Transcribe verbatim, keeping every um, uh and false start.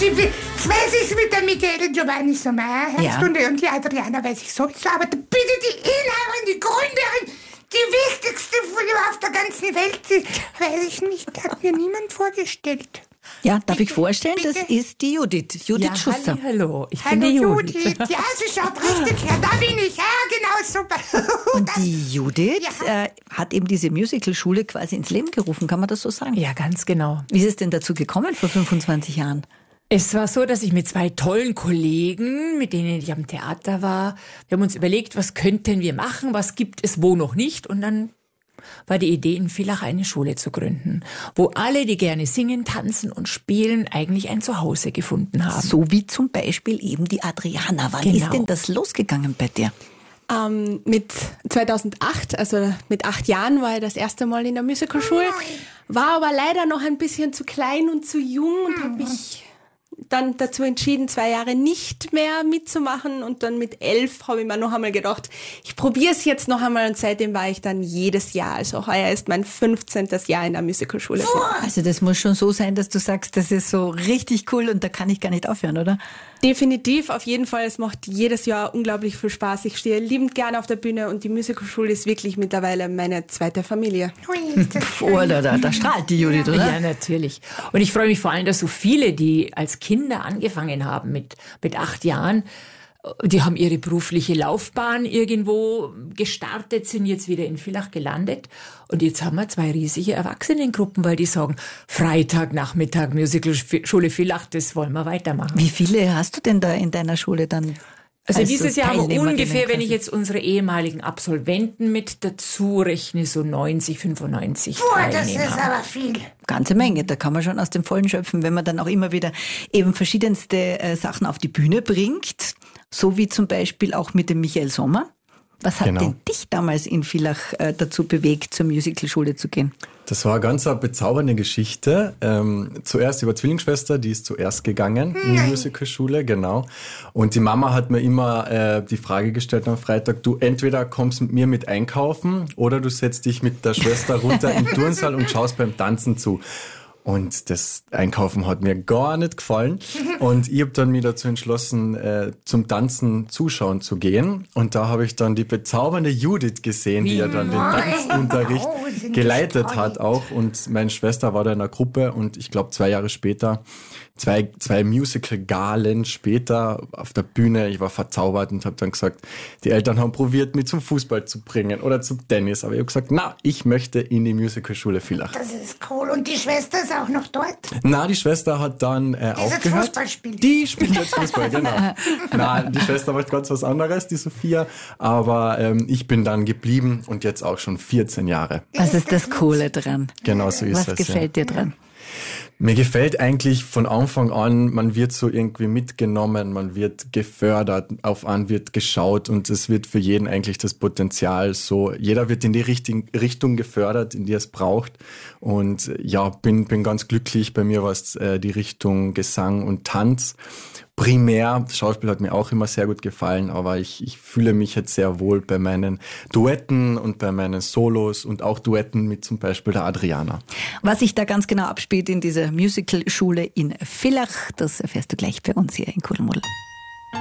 die, das weiß ich mit der Michele Giovanni Sommer, Herzstunde Ja. und die Adriana weiß ich sowieso, aber bitte die Inhaberin, die Gründerin, die wichtigste auf der ganzen Welt, die weiß ich nicht, hat mir niemand vorgestellt. Ja, darf ich Bitte, vorstellen, das bitte. ist die Judith, Judith Ja, Schusser. hallo, ich Hallo bin die Judith. Judith. Ja, sie schaut richtig her, da bin ich, ja, genau, super. Und Das- die Judith Ja. äh, hat eben diese Musicalschule quasi ins Leben gerufen, kann man das so sagen? Ja, ganz genau. Wie ist es denn dazu gekommen vor fünfundzwanzig Jahren? Es war so, dass ich mit zwei tollen Kollegen, mit denen ich am Theater war, wir haben uns überlegt, was könnten wir machen, was gibt es wo noch nicht, und dann war die Idee, in Villach eine Schule zu gründen, wo alle, die gerne singen, tanzen und spielen, eigentlich ein Zuhause gefunden haben. So wie zum Beispiel eben die Adriana. Wann Genau. ist denn das losgegangen bei dir? Ähm, mit zweitausendacht, also mit acht Jahren, war ich das erste Mal in der Musicalschule, war aber leider noch ein bisschen zu klein und zu jung und habe mich dann dazu entschieden, zwei Jahre nicht mehr mitzumachen, und dann mit elf habe ich mir noch einmal gedacht, ich probiere es jetzt noch einmal, und seitdem war ich dann jedes Jahr, also heuer ist mein fünfzehntes Jahr in der Musicalschule. Also das muss schon so sein, dass du sagst, das ist so richtig cool und da kann ich gar nicht aufhören, oder? Definitiv, auf jeden Fall. Es macht jedes Jahr unglaublich viel Spaß. Ich stehe liebend gerne auf der Bühne, und die Musicalschule ist wirklich mittlerweile meine zweite Familie. Ui, ist das schön. Oder da, da strahlt die Judith, oder? Ja, natürlich. Und ich freue mich vor allem, dass so viele, die als Kinder angefangen haben mit, mit acht Jahren, die haben ihre berufliche Laufbahn irgendwo gestartet, sind jetzt wieder in Villach gelandet. Und jetzt haben wir zwei riesige Erwachsenengruppen, weil die sagen, Freitag, Nachmittag, Musicalschule Villach, das wollen wir weitermachen. Wie viele hast du denn da in deiner Schule dann? Also als dieses so Jahr haben wir Teilnehmerinnen ungefähr, wenn quasi? ich jetzt unsere ehemaligen Absolventen mit dazu rechne, so neunzig, fünfundneunzig Boah, das Teilnehmer. ist aber viel. Ganze Menge, da kann man schon aus dem Vollen schöpfen, wenn man dann auch immer wieder eben verschiedenste äh, Sachen auf die Bühne bringt, so wie zum Beispiel auch mit dem Michael Sommer. Was hat Genau. denn dich damals in Villach äh, dazu bewegt, zur Musicalschule zu gehen? Das war eine ganz eine bezaubernde Geschichte. Ähm, zuerst über Zwillingsschwester, die ist zuerst gegangen in die Musicalschule, genau. Und die Mama hat mir immer äh, die Frage gestellt am Freitag, du entweder kommst mit mir mit einkaufen oder du setzt dich mit der Schwester runter im Turnsaal und schaust beim Tanzen zu. Und das Einkaufen hat mir gar nicht gefallen. Und ich habe dann mich dazu entschlossen, äh, zum Tanzen zuschauen zu gehen. Und da habe ich dann die bezaubernde Judith gesehen, die ja dann den Tanzunterricht Oh, sind geleitet gestreut. hat auch. Und meine Schwester war da in der Gruppe. Und ich glaube, zwei Jahre später, zwei, zwei Musical-Galen später auf der Bühne, ich war verzaubert und habe dann gesagt, die Eltern haben probiert, mich zum Fußball zu bringen oder zum Tennis. Aber ich habe gesagt, na, ich möchte in die Musicalschule Villach. Das ist cool. Und die Schwester ist auch noch dort. Na, die Schwester hat dann äh, Die ist jetzt aufgehört. Fußball spielen. Die spielt jetzt Fußball, genau. Na, die Schwester macht ganz was anderes, die Sophia. Aber ähm, ich bin dann geblieben und jetzt auch schon vierzehn Jahre. Was ist das Coole dran? Genau so ist Was es. gefällt dir dran? Mir gefällt eigentlich von Anfang an, man wird so irgendwie mitgenommen, man wird gefördert, auf einen wird geschaut und es wird für jeden eigentlich das Potenzial so, jeder wird in die richtige Richtung gefördert, in die es braucht und ja, bin, bin ganz glücklich. Bei mir war es äh, die Richtung Gesang und Tanz. Primär, Schauspiel hat mir auch immer sehr gut gefallen, aber ich, ich fühle mich jetzt sehr wohl bei meinen Duetten und bei meinen Solos und auch Duetten mit zum Beispiel der Adriana. Was sich da ganz genau abspielt in dieser Musicalschule in Villach, das erfährst du gleich bei uns hier in Kuddelmuddel.